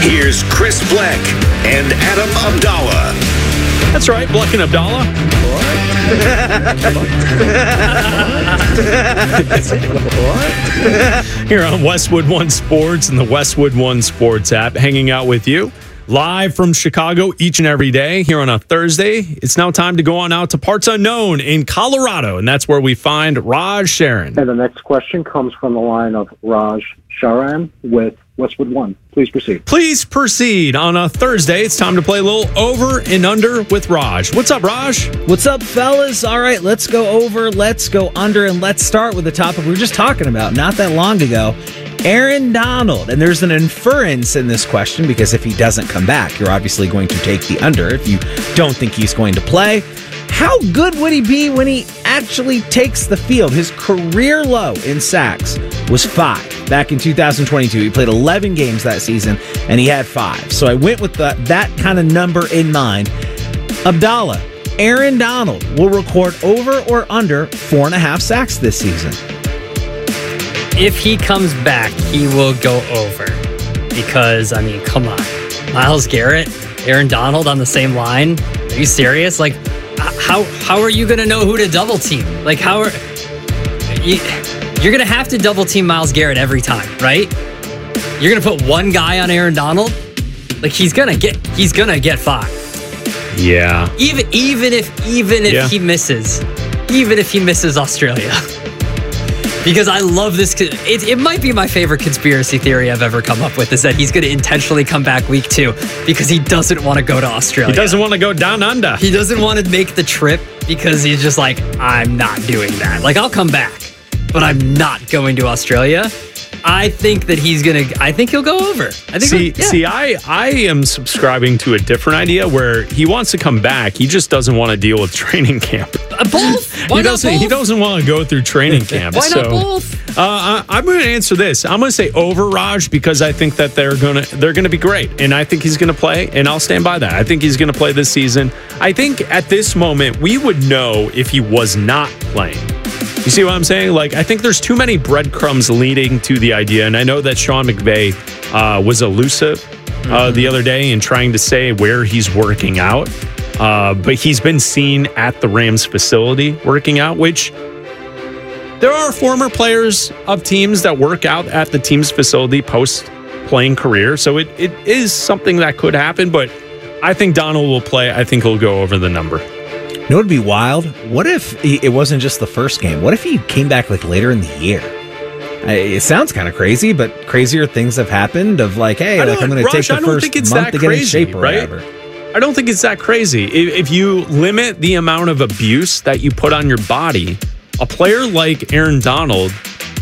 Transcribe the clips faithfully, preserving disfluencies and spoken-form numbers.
Here's Chris Bleck and Adam Abdallah. That's right, Bleck and Abdallah. Here on Westwood One Sports and the Westwood One Sports app, hanging out with you live from Chicago each and every day here on a Thursday. It's now time to go on out to Parts Unknown in Colorado, and that's where we find Raj Sharon. And the next question comes from the line of Raj Sharan with Westwood One. Please proceed. Please proceed. On a Thursday, it's time to play a little over and under with Raj. What's up, Raj? What's up, fellas? All right, let's go over, let's go under, and let's start with the topic we were just talking about not that long ago. Aaron Donald. And there's an inference in this question because if he doesn't come back, you're obviously going to take the under if you don't think he's going to play. How good would he be when he actually takes the field? His career low in sacks was five back in two thousand twenty-two. He played eleven games that season, and he had five. So I went with the, that kind of number in mind. Abdallah, Aaron Donald will record over or under four and a half sacks this season. If he comes back, he will go over. Because, I mean, come on. Myles Garrett, Aaron Donald on the same line? Are you serious? Like, how how are you going to know who to double team? Like, how are... You, you're going to have to double team Myles Garrett every time, right? You're going to put one guy on Aaron Donald? Like, he's going to get he's going to get five. Yeah. Even even if even if yeah. he misses. Even if he misses Australia. Because I love this. It, it might be my favorite conspiracy theory I've ever come up with is that he's going to intentionally come back week two because he doesn't want to go to Australia. He doesn't want to go down under. He doesn't want to make the trip because he's just like, I'm not doing that. Like, I'll come back, but I'm not going to Australia. I think that he's going to, I think he'll go over. I think see, yeah. see, I, I am subscribing to a different idea where he wants to come back. He just doesn't want to deal with training camp. Uh, both. Why he not doesn't, both? He doesn't want to go through training camp. Why so, not both? Uh, I, I'm going to answer this. I'm going to say over Raj because I think that they're going to they're going to be great, and I think he's going to play, and I'll stand by that. I think he's going to play this season. I think at this moment we would know if he was not playing. You see what I'm saying? Like, I think there's too many breadcrumbs leading to the idea, and I know that Sean McVay uh, was elusive uh, mm-hmm. the other day in trying to say where he's working out, uh, but he's been seen at the Rams facility working out, which there are former players of teams that work out at the team's facility post-playing career, so it, it is something that could happen, but I think Donald will play. I think he'll go over the number. You know what would be wild? What if he, it wasn't just the first game? What if he came back like later in the year? I, it sounds kind of crazy, but crazier things have happened of like, hey, like I'm going to take the first month to get in shape or right? whatever. I don't think it's that crazy. If, if you limit the amount of abuse that you put on your body, a player like Aaron Donald,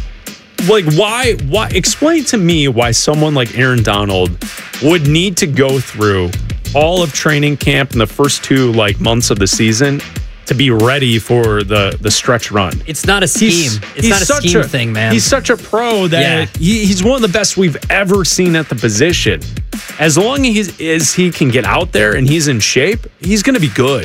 like why, why, explain to me why someone like Aaron Donald would need to go through all of training camp in the first two like months of the season to be ready for the the stretch run. It's not a scheme. He's, it's he's not a such scheme a, thing, man. He's such a pro that yeah. he, he's one of the best we've ever seen at the position. As long as, as he can get out there and he's in shape, he's going to be good.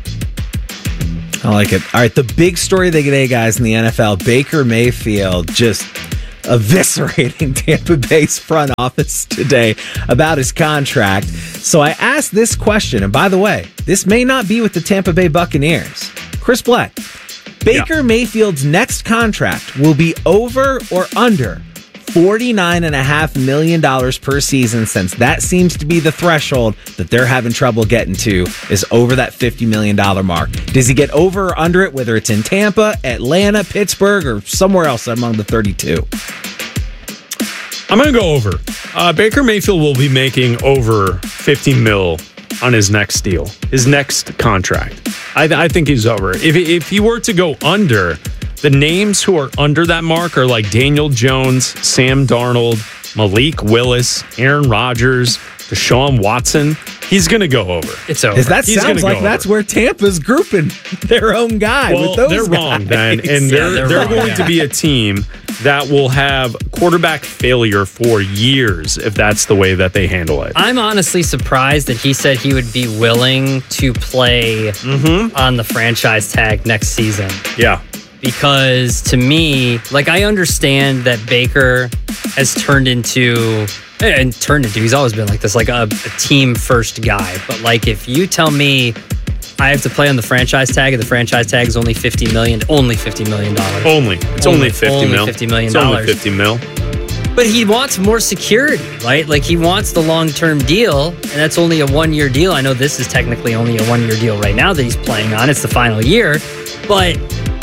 I like it. All right, the big story of the day, guys, in the N F L, Baker Mayfield just eviscerating Tampa Bay's front office today about his contract. So I asked this question, and by the way, this may not be with the Tampa Bay Buccaneers. Chris Bleck, Baker yeah. Mayfield's next contract will be over or under forty-nine point five million dollars per season, since that seems to be the threshold that they're having trouble getting to, is over that fifty million dollars mark. Does he get over or under it, whether it's in Tampa, Atlanta, Pittsburgh, or somewhere else among the thirty-two? I'm going to go over. Uh, Baker Mayfield will be making over fifty mil on his next deal, his next contract. I, th- I think he's over. If, if he were to go under, the names who are under that mark are like Daniel Jones, Sam Darnold, Malik Willis, Aaron Rodgers, Deshaun Watson. He's going to go over. It's over. Because that He's sounds like that's where Tampa's grouping their own guy well, with those they're guys. wrong, man. And they're, yeah, they're, they're wrong, going yeah. to be a team that will have quarterback failure for years if that's the way that they handle it. I'm honestly surprised that he said he would be willing to play mm-hmm. on the franchise tag next season. Yeah. Because to me, like, I understand that Baker has turned into and turned into, he's always been like this, like a, a team first guy. But like, if you tell me I have to play on the franchise tag, and the franchise tag is only fifty million, only fifty million dollars. Only. It's only, only fifty only mil. fifty million It's dollars. only fifty mil. But he wants more security, right? Like, he wants the long-term deal, and that's only a one-year deal. I know this is technically only a one-year deal right now that he's playing on. It's the final year. But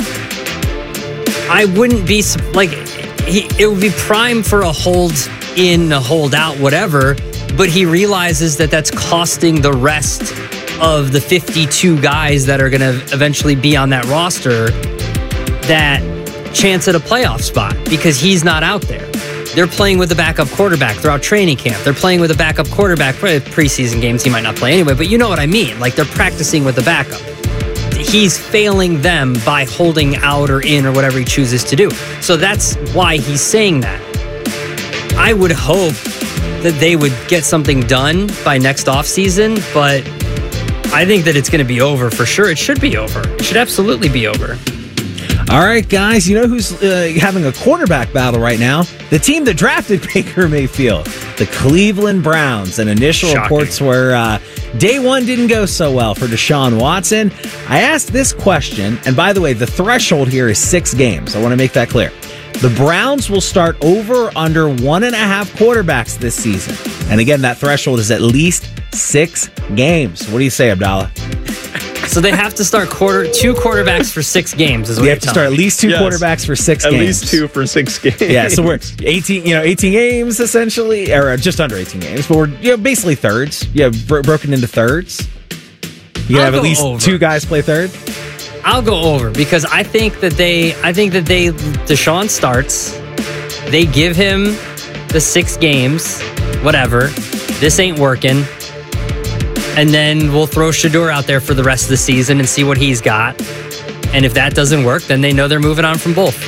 I wouldn't be, like, he, it would be prime for a hold in, a hold out, whatever. But he realizes that that's costing the rest of the fifty-two guys that are going to eventually be on that roster that chance at a playoff spot, because he's not out there. They're playing with a backup quarterback throughout training camp. They're playing with a backup quarterback for preseason games. He might not play anyway, but you know what I mean. Like, they're practicing with the backup. He's failing them by holding out or in or whatever he chooses to do. So that's why he's saying that. I would hope that they would get something done by next offseason, but I think that it's going to be over for sure. It should be over. It should absolutely be over. All right, guys, you know who's uh, having a quarterback battle right now? The team that drafted Baker Mayfield, the Cleveland Browns. And initial Shocking. reports were uh, day one didn't go so well for Deshaun Watson. I asked this question, and by the way, the threshold here is six games. I want to make that clear. The Browns will start over or under one and a half quarterbacks this season. And again, that threshold is at least six games. What do you say, Abdallah? So they have to start quarter two quarterbacks for six games. Is what We you're have to telling start at me. least two Yes. quarterbacks for six At games. least two for six games. Yeah, so we're eighteen, you know, eighteen games essentially, or just under eighteen games, but we're you know basically thirds. Yeah, bro- broken into thirds. You I'll have at go least over. two guys play third. I'll go over because I think that they, I think that they, Deshaun starts, they give him the six games, whatever. This ain't working. And then we'll throw Shador out there for the rest of the season and see what he's got. And if that doesn't work, then they know they're moving on from both.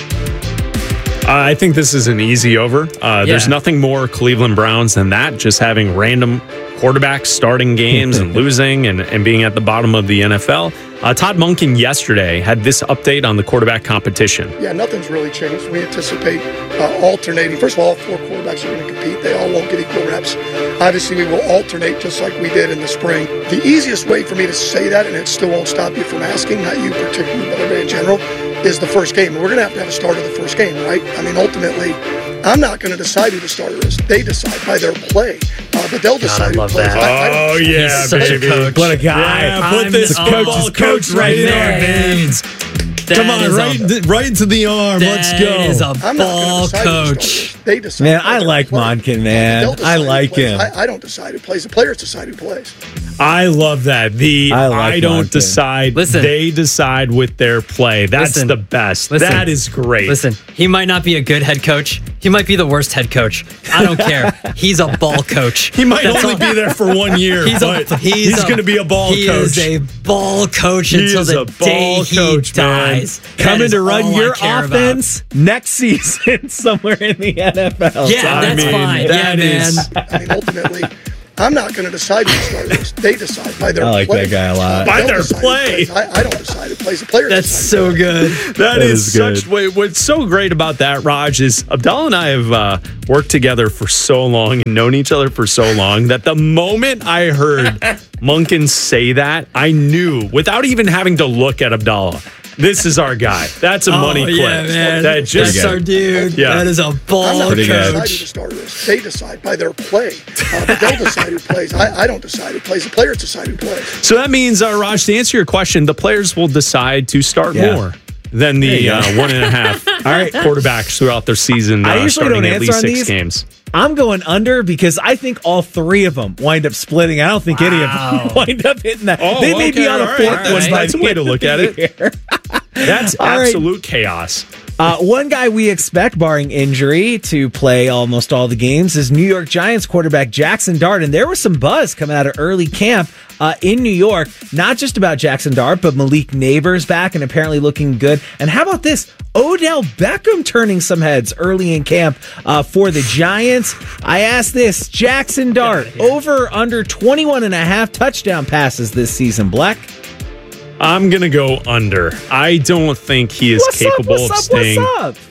Uh, I think this is an easy over. Uh, There's Yeah. nothing more Cleveland Browns than that, just having random quarterbacks starting games and losing and, and being at the bottom of the N F L. Uh, Todd Monken yesterday had this update on the quarterback competition. Yeah, nothing's really changed. We anticipate uh, alternating. First of all, all four quarterbacks are going to compete. They all won't get equal reps. Obviously, we will alternate just like we did in the spring. The easiest way for me to say that, and it still won't stop you from asking, not you particularly, but everybody in general, is the first game. We're going to have to have a starter the first game, right? I mean, ultimately, I'm not going to decide who the starter is. They decide by their play, uh, but they'll decide who love plays. that. I, I don't Oh, decide. yeah, He's such a baby. coach. What a guy! Yeah, put I'm this a football ball coach coach right in our man. veins. That Come on, is right, a, right into the arm. Let's that go. is a I'm not ball going to decide who the coach. starter is. They decide. Man, by I their like play. Monken, man. They'll decide I who like plays. him. I, I don't decide who plays. The players decide who plays. I love that. The I I, like don't Monken. decide. Listen. They decide with their play. That's Listen. the best. Listen. That is great. Listen, he might not be a good head coach. He might be the worst head coach. I don't care. He's a ball coach. He might That's only all- be there for one year, He's but a he's, he's a- going to be a ball he coach. is a ball coach He until is the a day ball he coach, man. dies. That Coming is to run all I your care about. offense next season somewhere in the N F L. Yeah, I that's mean, fine. that yeah, is- man. I mean, ultimately, I'm not going to decide who the starter is. They decide by their I like play. that guy a lot. By They'll their decide who play. plays. I, I don't decide who plays. The players That's decide. so good. That That is, is good. such. Wait, what's so great about that, Raj, is Abdallah and I have uh, worked together for so long and known each other for so long that the moment I heard Monken say that, I knew without even having to look at Abdallah. This is our guy. That's a money oh, clip. yeah, man. That just That's our dude. Yeah. That is a I'm ball not going to Pretty good. decide who the coach. starter is. They decide by their play. Uh, but they'll decide who plays. I, I don't decide who plays. The players decide who plays. So that means, uh, Raj, to answer your question, the players will decide to start Yeah. more than There the you go. uh, one and a half All right. quarterbacks throughout their season. Uh, I usually starting don't at answer least on six these. games. I'm going under because I think all three of them wind up splitting. I don't think any of them wind up hitting that. Oh, they may be okay, on a all right, fourth all right. one. by That's the a way end to of look the at it. year. That's All right. absolute chaos. Uh, one guy we expect, barring injury, to play almost all the games is New York Giants quarterback Jackson Dart. And there was some buzz coming out of early camp uh, in New York, not just about Jackson Dart, but Malik Neighbors back and apparently looking good. And how about this? Odell Beckham turning some heads early in camp uh, for the Giants. I asked this, Jackson Dart, over or under twenty-one and a half touchdown passes this season, Black? I'm going to go under. I don't think he is What's capable up, what's of up, staying. What's up?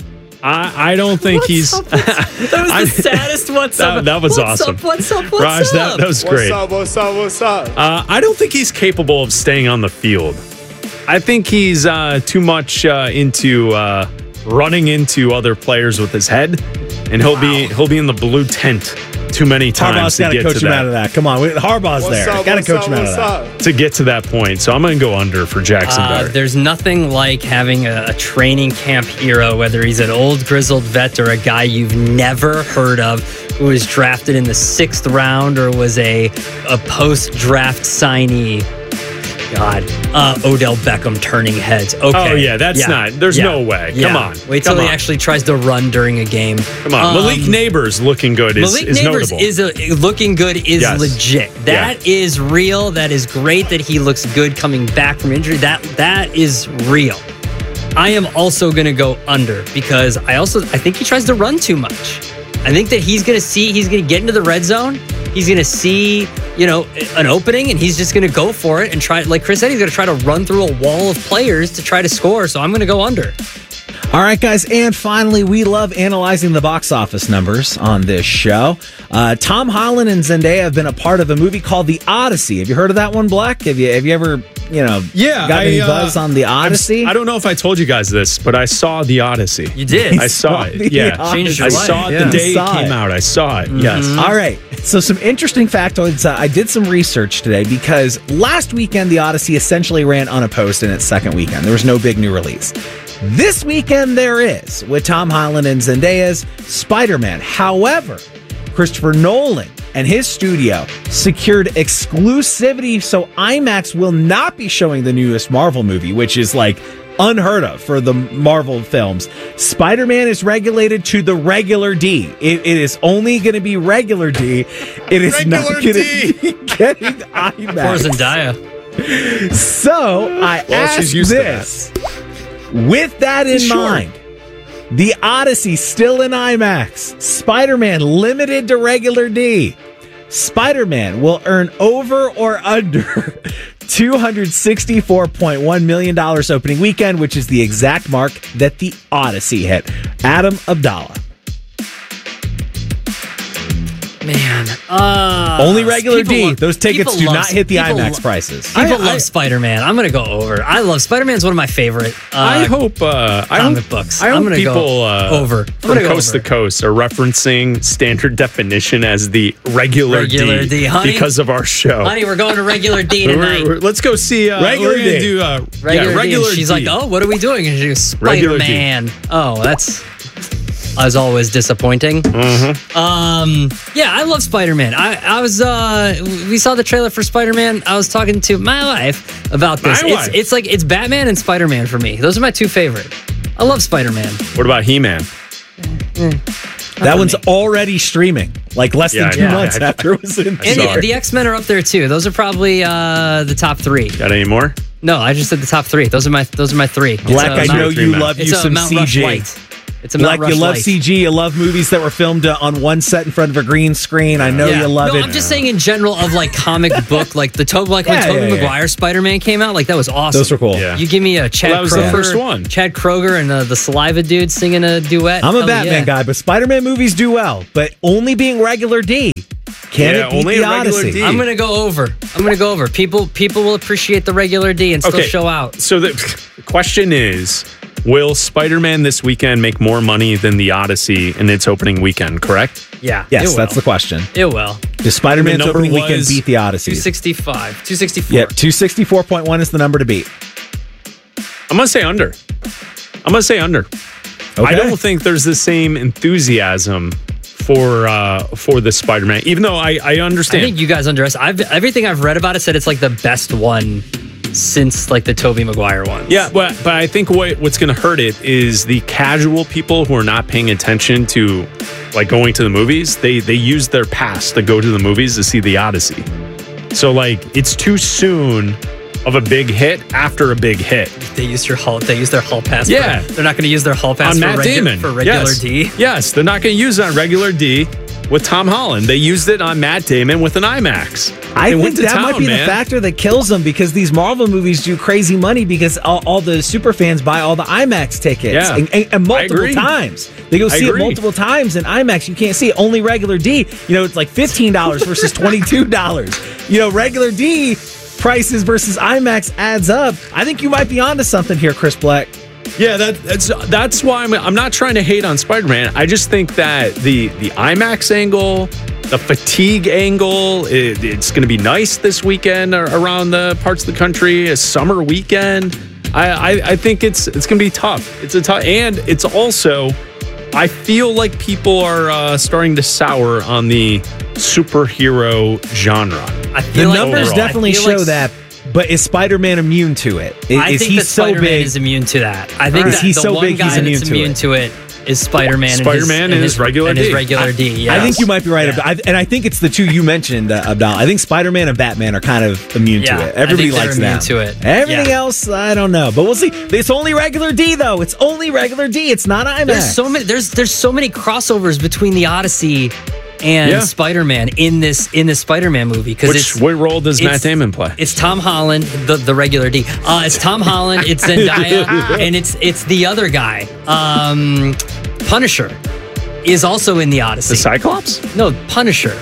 I, I don't think What's he's. up? That was I- the saddest what's that, up. that was what's awesome. Up, what's up? What's Raj, up? That, that was great. What's up? What's up? What's up? Uh, I don't think he's capable of staying on the field. I think he's uh, too much uh, into uh, running into other players with his head, and he'll be he'll be in the blue tent too many times Harbaugh's to got to get coach to him that, out of that. Come on, we- Harbaugh's What's there. up? Got to What's coach up? him out of What's that. up? to get to that point. So I'm going to go under for Jackson Uh, Dart. there's nothing like having a, a training camp hero, whether he's an old grizzled vet or a guy you've never heard of who was drafted in the sixth round or was a, a post-draft signee. God, uh, Odell Beckham turning heads. Okay. Oh, yeah, that's not- there's no way. Come Yeah. on. Wait till Come he on. actually tries to run during a game. Come on, Um, Malik Neighbors looking good is, Malik is Neighbors notable. is a, looking good is Yes. legit. That is real. That is great that he looks good coming back from injury. That that is real. I am also going to go under because I also I think he tries to run too much. I think that he's going to see he's going to get into the red zone. He's going to see, you know, an opening and he's just going to go for it and try, like Chris said, he's going to try to run through a wall of players to try to score. So I'm going to go under. All right, guys, and finally, we love analyzing the box office numbers on this show. Uh, Tom Holland and Zendaya have been a part of a movie called The Odyssey. Have you heard of that one, Black? Have you have you ever, you know, Yeah, got I, any uh, buzz on The Odyssey? I don't know if I told you guys this, but I saw The Odyssey. You did. I saw it. The Yeah, Odyssey. Changed your I life. saw it Yeah. the day it Saw came it. out. I saw it. Yes. All right. So some interesting factoids. Uh, I did some research today because last weekend The Odyssey essentially ran unopposed in its second weekend. There was no big new release. This weekend there is with Tom Holland and Zendaya's Spider-Man. However, Christopher Nolan and his studio secured exclusivity, so IMAX will not be showing the newest Marvel movie, which is like unheard of for the Marvel films. Spider-Man is regulated to the regular D. It, it is only going to be regular D. It is not Regular going D. to be getting Poor IMAX. Zendaya. So I Well, she's asked used to this. With that in Sure. mind, The Odyssey still in IMAX. Spider-Man limited to regular D. Spider-Man will earn over or under two hundred sixty-four point one million dollars opening weekend, which is the exact mark that The Odyssey hit. Adam Abdallah. Man. Uh, Only regular people D. love- Those tickets people do love- not hit the people IMAX lo- prices. People I- love I- Spider-Man. I'm going to go over. I love Spider-Man's one of my favorite. Uh, I hope. Uh, I comic hope, books. I I'm hope gonna go people uh, over. I'm from gonna go coast over. to coast are referencing standard definition as the regular, Regular D, honey. because of our show. Honey, we're going to regular D We're- tonight. we're- let's go see uh, Regular we're gonna D. Do, uh, regular, yeah, regular D. And she's D. like, oh, what are we doing? And she goes, Regular D. Spider-Man. Oh, that's, as always, disappointing. Mm-hmm. Um, yeah, I love Spider-Man. I, I was, uh, we saw the trailer for Spider-Man. I was talking to my wife about this. My it's, wife. it's like, it's Batman and Spider-Man for me. Those are my two favorite. I love Spider-Man. What about He-Man? That one's already streaming, like less Yeah, than I two know. months I- after it was in And Sorry. the, the X-Men are up there too. Those are probably uh, the top three. Got any more? No, I just said the top three. Those are my those are my three. It's Black, a I Mount- know you Mount- love you It's a some Mount C Rush G. Light. It's a Black, Mount you Rush love Light. C G. You love movies that were filmed uh, on one set in front of a green screen. I know Yeah. you love no, it. I'm just saying in general of like comic book, like the Toby, like when Yeah, Tobey yeah, yeah. Maguire Spider-Man came out, like that was awesome. Those were cool. Yeah. You give me a Chad Well, that was Kroger, the first one. Chad Kroger and uh, the Saliva Dude singing a duet. I'm a Hell Batman yeah. guy, but Spider-Man movies do well. But only being regular D. Can Yeah, it beat only the a regular Odyssey? D. I'm gonna go over. I'm gonna go over. People people will appreciate the regular D and still Okay. show out. So the question is, will Spider-Man this weekend make more money than The Odyssey in its opening weekend, correct? Yeah. Yes, it that's will. the question. It will. Does Spider-Man's number opening weekend was beat the Odyssey? two sixty-five. two sixty-four. Yep, two sixty-four point one is the number to beat. I'm gonna say under. I'm gonna say under. Okay. I don't think there's the same enthusiasm for uh, for the Spider-Man, even though I, I I understand. think you guys underestimate. I've everything I've read about it said it's like the best one since like the Tobey Maguire ones. Yeah, but but I think what what's going to hurt it is the casual people who are not paying attention to like going to the movies. They they use their pass to go to the movies to see the Odyssey. So like it's too soon of a big hit after a big hit They used your hall. They used their hall pass. for- Yeah. they're not going to use their hall pass on for, Matt regu- Damon for regular yes. D. Yes, they're not going to use it on regular D. with Tom Holland. They used it on Matt Damon with an IMAX. I They think went to that might town, be man. the factor that kills them because these Marvel movies do crazy money because all, all the super fans buy all the IMAX tickets Yeah. and, and, and multiple agree. times. They go I see it agree. multiple times in IMAX. You can't see it. Only regular D. You know, it's like fifteen dollars versus twenty-two dollars. You know, regular D prices versus IMAX adds up. I think you might be onto something here, Chris Black. Yeah, that, that's that's why I'm, I'm not trying to hate on Spider-Man. I just think that the the IMAX angle, the fatigue angle, it, it's going to be nice this weekend ar- around the parts of the country, a summer weekend. I, I, I think it's it's going to be tough. It's a tough, and it's also, I feel like people are uh, starting to sour on the superhero genre. I The feel like numbers overall. definitely I feel show like- that. But is Spider-Man immune to it? Is, I is think he that so Spider-Man big? is immune to that. I think Is that he the so one big guy he's that's immune to immune it? to it is Spider-Man. and Spider-Man his, and his regular and his D. regular D. Yes. I think you might be right, Yeah. about, I, and I think it's the two you mentioned, uh, Abdal. I think Spider-Man and Batman are kind of immune Yeah, to it. I Everybody think they're likes immune them. to it. Everything Yeah. else, I don't know, but we'll see. It's only regular D though. It's only regular D. It's not IMAX. There's so many. There's there's so many crossovers between the Odyssey and Yeah. Spider-Man in this in this Spider-Man movie because Which it's what role does Matt it's- Damon play? It's Tom Holland, the, the regular D. Uh, it's Tom Holland, it's Zendaya, and it's it's the other guy. Um, Punisher is also in the Odyssey. The Cyclops? no, Punisher.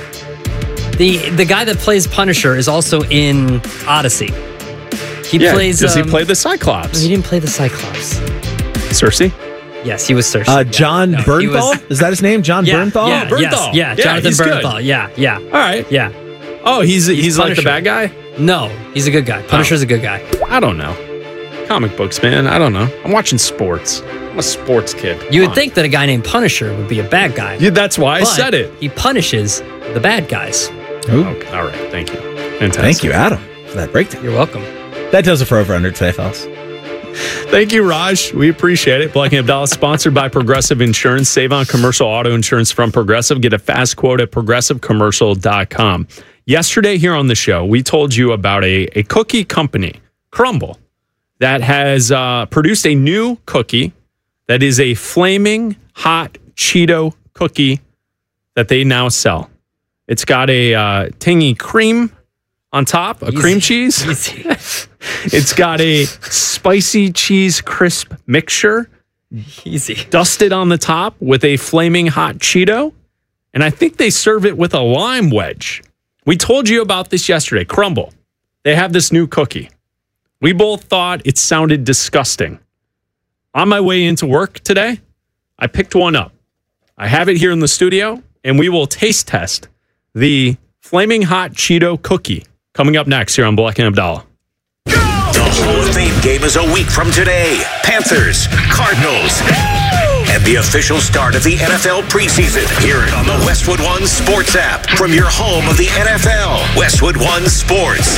The the guy that plays Punisher is also in Odyssey. He Yeah. plays. Does um, he play the no, Cyclops? he didn't play the Cyclops. Cersei? Yes, he was Cersei. Uh, Yeah. John No, he Bernthal? was- Is that his name? John Yeah, Bernthal? yeah, Bernthal. yes, yeah, Yeah, Jonathan he's good. Bernthal. Yeah, yeah, All right. yeah. Oh, he's he's, like the Punisher. bad guy? No, he's a good guy. Punisher's a good guy. I don't know. Comic books, man. I don't know. I'm watching sports. I'm a sports kid. You Come would on. think that a guy named Punisher would be a bad guy. Yeah, that's why I but said it. He punishes the bad guys. Ooh. Okay. All right. Thank you. Fantastic. Thank you, Adam, for that breakdown. You're welcome. That does it for Over Under today, fellas. Thank you, Raj. We appreciate it. Black and Abdallah, sponsored by Progressive Insurance. Save on commercial auto insurance from Progressive. Get a fast quote at progressive commercial dot com. Yesterday here on the show, we told you about a, a cookie company, Crumble, that has uh, produced a new cookie that is a flaming hot Cheeto cookie that they now sell. It's got a uh, tangy cream on top, a Easy. cream cheese. Easy. It's got a spicy cheese crisp mixture Easy. dusted on the top with a flaming hot Cheeto. And I think they serve it with a lime wedge. We told you about this yesterday. Crumble. They have this new cookie. We both thought it sounded disgusting. On my way into work today, I picked one up. I have it here in the studio, and we will taste test the flaming hot Cheeto cookie coming up next here on Black and Abdallah. The Hall of Fame game is a week from today. Panthers, Cardinals, and the official start of the N F L preseason. Hear it on the Westwood One Sports app from your home of the N F L. Westwood One Sports.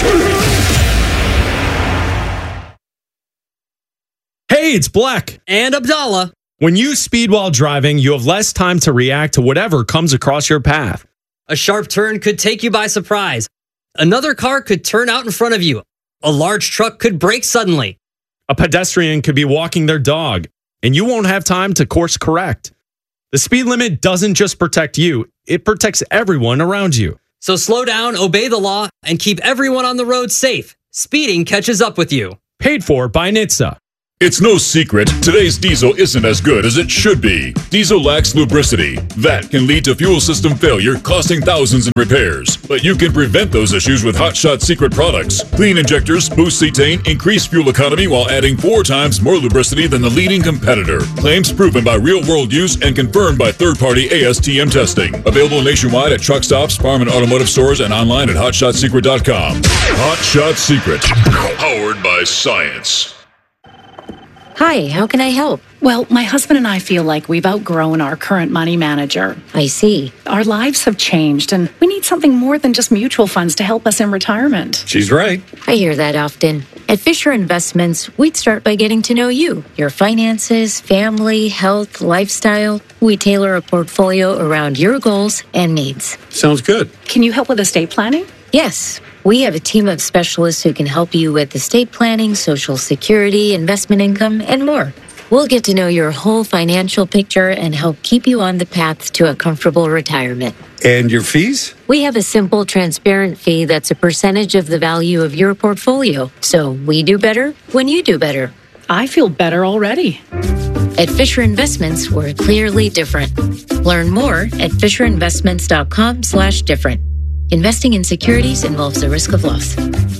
Hey, it's Black. And Abdallah. When you speed while driving, you have less time to react to whatever comes across your path. A sharp turn could take you by surprise. Another car could turn out in front of you. A large truck could brake suddenly. A pedestrian could be walking their dog, and you won't have time to course correct. The speed limit doesn't just protect you, it protects everyone around you. So slow down, obey the law, and keep everyone on the road safe. Speeding catches up with you. Paid for by N H T S A. It's no secret, today's diesel isn't as good as it should be. Diesel lacks lubricity. That can lead to fuel system failure, costing thousands in repairs. But you can prevent those issues with Hot Shot Secret products. Clean injectors, boost cetane, increase fuel economy while adding four times more lubricity than the leading competitor. Claims proven by real-world use and confirmed by third-party A S T M testing. Available nationwide at truck stops, farm and automotive stores, and online at hot shot secret dot com. Hot Shot Secret. Powered by science. Hi, how can I help? Well, my husband and I feel like we've outgrown our current money manager. I see. Our lives have changed, and we need something more than just mutual funds to help us in retirement. She's right. I hear that often. At Fisher Investments, we'd start by getting to know you, your finances, family, health, lifestyle. We tailor a portfolio around your goals and needs. Sounds good. Can you help with estate planning? Yes, we have a team of specialists who can help you with estate planning, social security, investment income, and more. We'll get to know your whole financial picture and help keep you on the path to a comfortable retirement. And your fees? We have a simple, transparent fee that's a percentage of the value of your portfolio. So we do better when you do better. I feel better already. At Fisher Investments, we're clearly different. Learn more at FisherInvestments.com slash different. Investing in securities involves the risk of loss.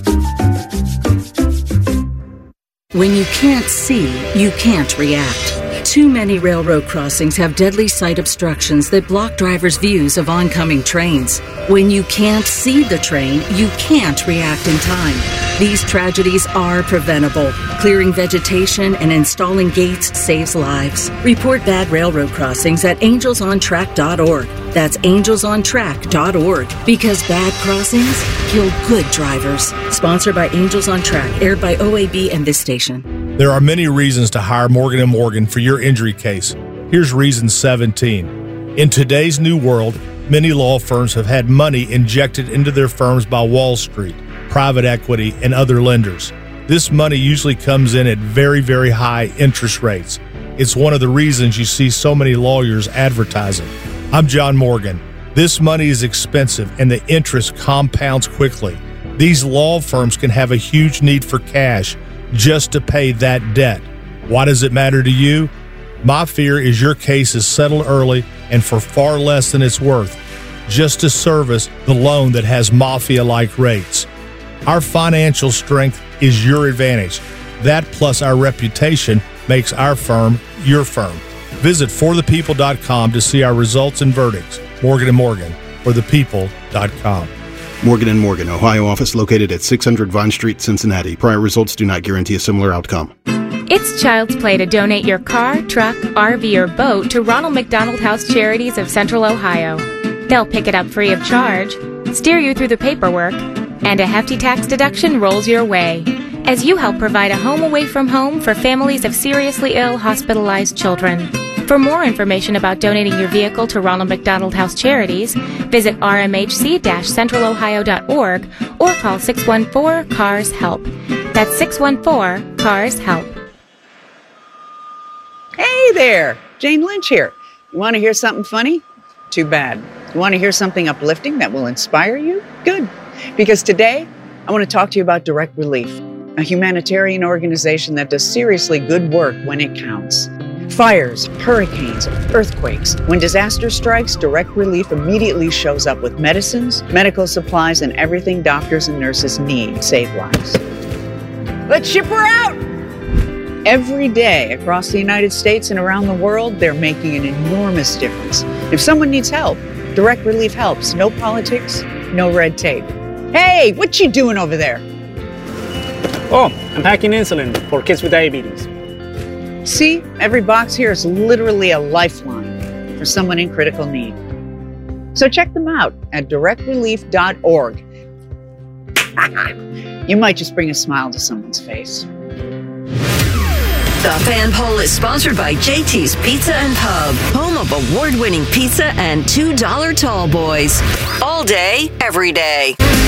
When you can't see, you can't react. Too many railroad crossings have deadly sight obstructions that block drivers' views of oncoming trains. When you can't see the train, you can't react in time. These tragedies are preventable. Clearing vegetation and installing gates saves lives. Report bad railroad crossings at angels on track dot org. That's angels on track dot org. Because bad crossings kill good drivers. Sponsored by Angels on Track, aired by O A B and this station. There are many reasons to hire Morgan and Morgan for your injury case. Here's reason seventeen. In today's new world, many law firms have had money injected into their firms by Wall Street, private equity, and other lenders. This money usually comes in at very, very high interest rates. It's one of the reasons you see so many lawyers advertising. I'm John Morgan. This money is expensive and the interest compounds quickly. These law firms can have a huge need for cash just to pay that debt. Why does it matter to you? My fear is your case is settled early and for far less than it's worth, just to service the loan that has mafia-like rates. Our financial strength is your advantage. That plus our reputation makes our firm your firm. Visit for the people dot com to see our results and verdicts. Morgan and Morgan, for the people dot com. Morgan and Morgan, Ohio office located at six hundred Vine Street, Cincinnati. Prior results do not guarantee a similar outcome. It's child's play to donate your car, truck, R V, or boat to Ronald McDonald House Charities of Central Ohio. They'll pick it up free of charge, steer you through the paperwork, and a hefty tax deduction rolls your way as you help provide a home away from home for families of seriously ill, hospitalized children. For more information about donating your vehicle to Ronald McDonald House Charities, visit r m h c dash central ohio dot org or call six one four, C A R S HELP. That's six one four, C A R S HELP. Hey there, Jane Lynch here. You want to hear something funny? Too bad. You want to hear something uplifting that will inspire you? Good. Because today, I want to talk to you about Direct Relief, a humanitarian organization that does seriously good work when it counts. Fires, hurricanes, earthquakes. When disaster strikes, Direct Relief immediately shows up with medicines, medical supplies, and everything doctors and nurses need to save lives. Let's ship her out! Every day across the United States and around the world, they're making an enormous difference. If someone needs help, Direct Relief helps. No politics, no red tape. Hey, what you doing over there? Oh, I'm packing insulin for kids with diabetes. See, every box here is literally a lifeline for someone in critical need. So check them out at direct relief dot org. You might just bring a smile to someone's face. The Fan Poll is sponsored by J T's Pizza and Pub, home of award-winning pizza and two dollar tall boys. All day, every day.